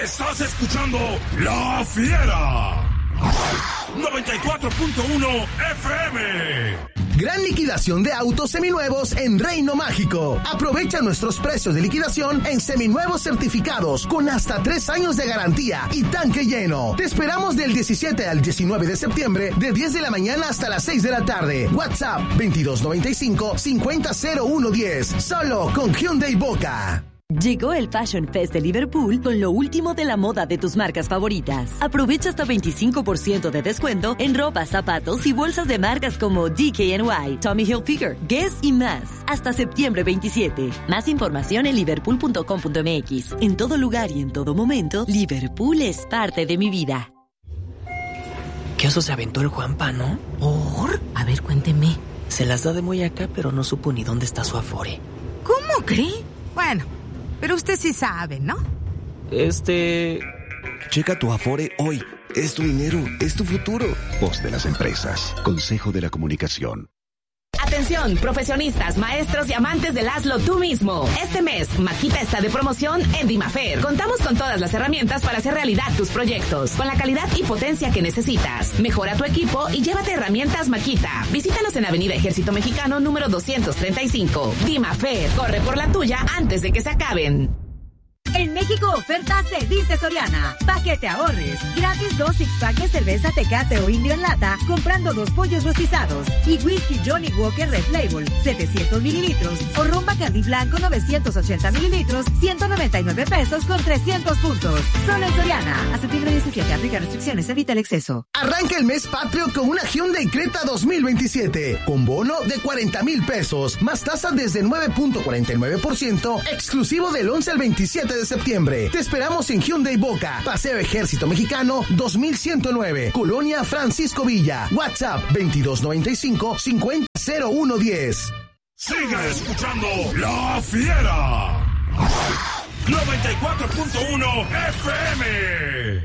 Estás escuchando La Fiera 94.1 FM. Gran liquidación de autos seminuevos en Reino Mágico. Aprovecha nuestros precios de liquidación en seminuevos certificados con hasta 3 años de garantía y tanque lleno. Te esperamos del 17 al 19 de septiembre de 10 de la mañana hasta las 6 de la tarde. WhatsApp 2295-500110. Solo con Hyundai Boca. Llegó el Fashion Fest de Liverpool con lo último de la moda de tus marcas favoritas. Aprovecha hasta 25% de descuento en ropa, zapatos y bolsas de marcas como DKNY, Tommy Hilfiger, Guess y más. Hasta septiembre 27. Más información en liverpool.com.mx. En todo lugar y en todo momento, Liverpool es parte de mi vida. ¿Qué oso se aventó el Juanpa, no? ¿Por? A ver, cuénteme. Se las da de muy acá, pero no supo ni dónde está su Afore. ¿Cómo cree? Bueno, pero usted sí sabe, ¿no? Checa tu Afore hoy. Es tu dinero, es tu futuro. Voz de las empresas. Consejo de la Comunicación. Atención, profesionistas, maestros y amantes del hazlo tú mismo. Este mes, Maquita está de promoción en Dimafer. Contamos con todas las herramientas para hacer realidad tus proyectos, con la calidad y potencia que necesitas. Mejora tu equipo y llévate herramientas Maquita. Visítanos en Avenida Ejército Mexicano, número 235. Dimafer, corre por la tuya antes de que se acaben. En México, ofertas se dice Soriana. Pa' que te ahorres. Gratis 2 six-pack de cerveza Tecate o Indio en lata, comprando 2 pollos rostizados. Y whisky Johnny Walker Red Label, 700 mililitros. O ron Bacardí Blanco, 980 mililitros, 199 pesos con 300 puntos. Solo en Soriana. A septiembre 17, aplica restricciones, evita el exceso. Arranca el mes patrio con una Hyundai Creta 2027. Con bono de 40,000 pesos. Más tasa desde 9.49%, exclusivo del 11 al 27 de septiembre. Te esperamos en Hyundai Boca, Paseo Ejército Mexicano 2109, Colonia Francisco Villa. WhatsApp 2295-500110. Sigue escuchando La Fiera 94.1 FM.